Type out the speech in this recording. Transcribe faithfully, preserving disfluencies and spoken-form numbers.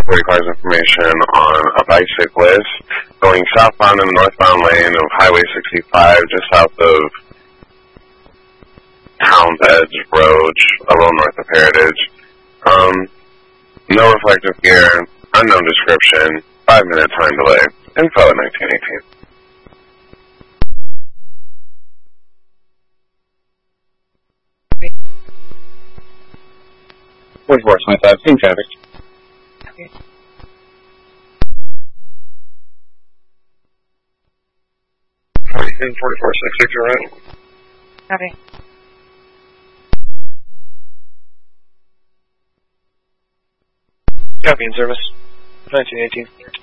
forty cars information on a bicyclist going southbound in the northbound lane of Highway sixty-five, just south of Town's Edge Road, a little north of Heritage. Um, no reflective gear, unknown description, five minute time delay, info at nineteen eighteen. forty-four twenty-five, same traffic. Okay. forty-two, forty-four, sixty-six, you're right? Copy. Copy in service. nineteen eighteen.